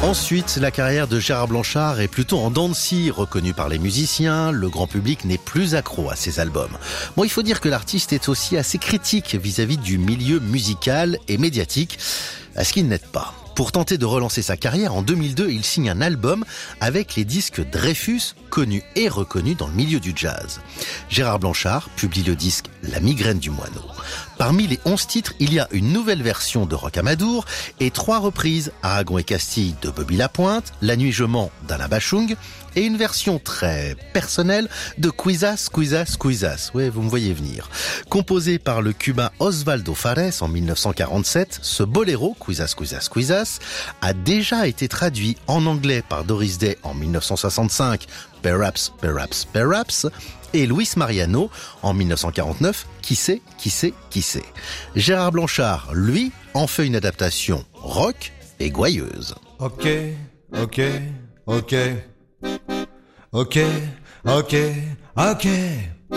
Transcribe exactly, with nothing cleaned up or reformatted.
Ensuite, la carrière de Gérard Blanchard est plutôt en dents de scie, reconnu par les musiciens. Le grand public n'est plus accro à ses albums. Bon, il faut dire que l'artiste est aussi assez critique vis-à-vis du milieu musical et médiatique, à ce qu'il n'aide pas. Pour tenter de relancer sa carrière, en deux mille deux, il signe un album avec les disques Dreyfus, connus et reconnus dans le milieu du jazz. Gérard Blanchard publie le disque La migraine du moineau. Parmi les onze titres, il y a une nouvelle version de Rocamadour et trois reprises, Aragon et Castille de Bobby Lapointe, La nuit je mens d'Alain Bachung et une version très personnelle de Quizás, Quizás, Quizás. Ouais, vous me voyez venir. Composé par le cubain Osvaldo Fares en mille neuf cent quarante-sept, ce boléro, Quizás, Quizás, Quizás, a déjà été traduit en anglais par Doris Day en mille neuf cent soixante-cinq, Perhaps, Perhaps, Perhaps, et Luis Mariano en mille neuf cent quarante-neuf, Qui sait, qui sait, qui sait. Gérard Blanchard, lui, en fait une adaptation rock et gouailleuse. Ok, ok, ok, ok, ok, ok.